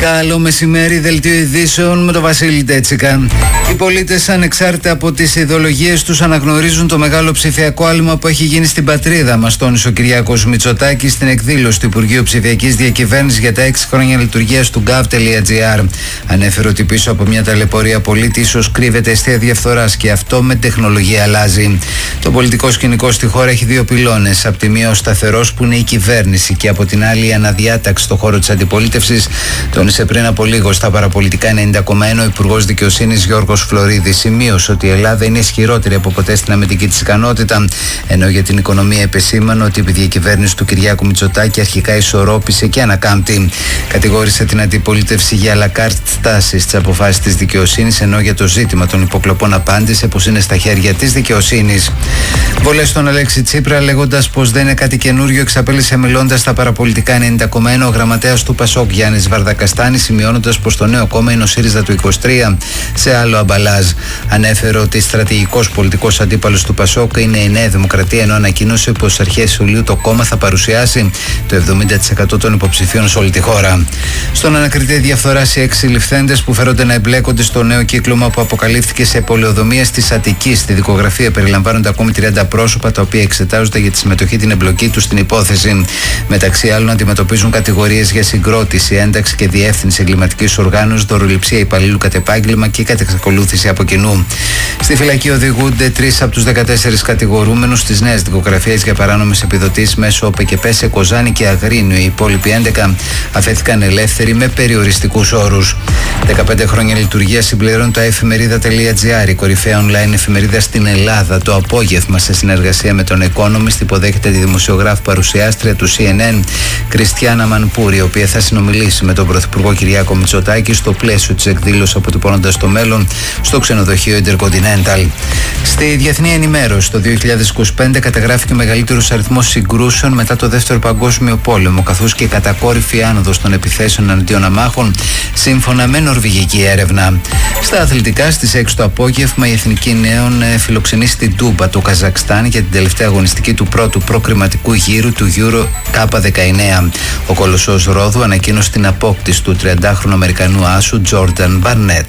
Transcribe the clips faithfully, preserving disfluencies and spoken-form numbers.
Καλό μεσημέρι, δελτίο ειδήσεων με τον Βασίλη Τέτσικα. Οι πολίτες, ανεξάρτητα από τις ιδεολογίες τους, αναγνωρίζουν το μεγάλο ψηφιακό άλμα που έχει γίνει στην πατρίδα μας, τόνισε ο Κυριάκος Μητσοτάκης στην εκδήλωση του Υπουργείου Ψηφιακής Διακυβέρνησης για τα έξι χρόνια λειτουργίας του gov.gr. Ανέφερε ότι πίσω από μια ταλαιπωρία πολίτη ίσως κρύβεται αιστεία διαφθοράς και αυτό με τεχνολογία αλλάζει. Το πολιτικό σκηνικό στη χώρα έχει δύο πυλώνες. Από τη μία ο σταθερός που είναι η κυβέρνηση και από την άλλη η αναδιάταξη στον χώρο της αντιπολίτευσης. Τόνισε πριν από λίγο στα παραπολιτικά ενενήντα κόμμα ένα ο Υπουργός Δικαιοσύνης Γιώργος Φλωρίδης. Σημείωσε ότι η Ελλάδα είναι ισχυρότερη από ποτέ στην αμυντική της ικανότητα, ενώ για την οικονομία επεσήμανε ότι η διακυβέρνηση του Κυριάκου Μητσοτάκη αρχικά ισορρόπησε και ανακάμπτει. Κατηγόρησε την αντιπολίτευση για αλακάρτ στάση στις αποφάσεις της δικαιοσύνης, ενώ για το ζήτημα των υποκλοπών απάντησε πως είναι στα χέρια της δικαιοσύνης. Βολές στον Αλέξη Τσίπρα, λέγοντας πως δεν είναι κάτι καινούριο, εξαπέλυσε μιλώντας στα παραπολιτικά ενενήντα κόμμα ένα ο γραμματέας του Πασόκ Γιάννης Βαρδακαστάνη, σημειώνοντας πως το νέο κόμμα είναι ο ΣΥΡΙΖΑ του είκοσι τρία σε άλλο αμπαλάζ. Ανέφερε ότι στρατηγικός πολιτικός αντίπαλος του Πασόκ είναι η Νέα Δημοκρατία, ενώ ανακοίνωσε πως αρχές Ιουλίου το κόμμα θα παρουσιάσει το εβδομήντα τοις εκατό των υποψηφίων σε όλη τη χώρα. Στον ανακριτή διαφθοράς, οι έξι ληφθέντες που φέρονται να εμπλέκονται στο νέο κύκλωμα που αποκαλύφθηκε σε πολεοδομία της Αττικής. Στη δικογραφία περιλαμβάνονται ακόμη τριάντα πρόσωπα τα οποία εξετάζονται για τη συμμετοχή, την εμπλοκή τους στην υπόθεση. Μεταξύ άλλων, αντιμετωπίζουν κατηγορίες για συγκρότηση, ένταξη και διεύθυνση εγκληματικής οργάνωσης, δωροληψία υπαλλήλου κατ' επάγγελμα και κατ' εξακολούθηση από κοινού. Στη φυλακή οδηγούνται τρεις από τους δεκατέσσερις κατηγορούμενους της νέας δικογραφίας για παράνομες επιδοτήσεις μέσω ΟΠΕΚΕΠΕ σε Κοζάνη και Αγρίνιο. Οι υπόλοιποι έντεκα αφέθηκαν ελεύθεροι με περιοριστικούς όρους. δεκαπέντε χρόνια λειτουργία συμπληρώνει το εφημερίδα.gr, η κορυφαία online εφημερίδα στην Ελλάδα. Το απόγευμα, σε συνεργασία με τον Economist, υποδέχεται τη δημοσιογράφη παρουσιάστρια του σι εν εν, Κριστιάνα Μανπούρη, η οποία θα συνομιλήσει με τον Πρωθυπουργό Κυριάκο Μητσοτάκη στο πλαίσιο της εκδήλωσης αποτυπώνοντας το μέλλον στο ξενοδοχείο Intercontinental. Στη διεθνή ενημέρωση, το δύο χιλιάδες είκοσι πέντε καταγράφηκε ο μεγαλύτερος αριθμός συγκρούσεων μετά το Δεύτερο Παγκόσμιο Πόλεμο, καθώς και η κατακόρυφη άνοδος των επιθέσεων εναντίον αμάχων, σύμφωνα με νορβηγική έρευνα. Στα αθλητικά, στις έξι το απόγευμα, η Εθνική Νέων φιλοξενεί στην Τούμπα, το Καζακστάν, για την τελευταία αγωνιστική του πρώτου προκριματικού γύρου του Euro κέι δεκαεννέα. Ο Κολοσσός Ρόδου ανακοίνωσε την απόκτηση του τριαντάχρονου Αμερικανού άσου Τζόρνταν Μπαρνέτ.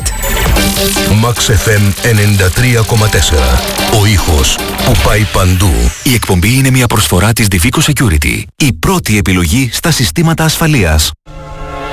Max εφ εμ ενενήντα τρία κόμμα τέσσερα. Ο ήχος που πάει παντού. Η εκπομπή είναι μια προσφορά της Divico Security, η πρώτη επιλογή στα συστήματα ασφαλείας.